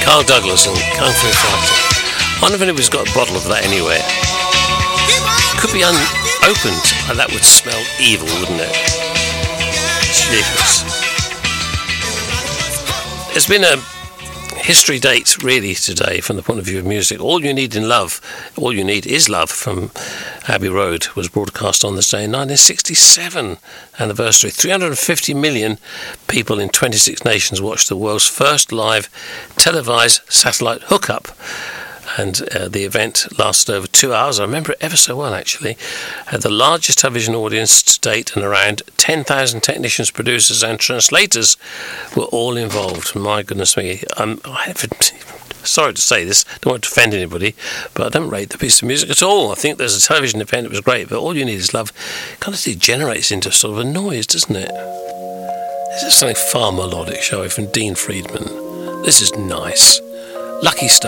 Carl Douglas and Kung Fu Fighting. I wonder if anybody's got a bottle of that anywhere. Could be unopened. Oh, that would smell evil, wouldn't it? Jesus. There's been a history date really today from the point of view of music. All You Need Is Love from Abbey Road was broadcast on this day in 1967 anniversary. 350 million people in 26 nations watched the world's first live televised satellite hookup. And the event lasted over 2 hours. I remember it ever so well, actually. Had the largest television audience to date, and around 10,000 technicians, producers and translators were all involved. My goodness me. Sorry to say this, don't want to offend anybody, but I don't rate the piece of music at all. I think there's a television event, it was great, but All You Need Is Love kind of degenerates into sort of a noise, doesn't it? This is something far melodic, shall we, from Dean Friedman. This is nice. Lucky Star.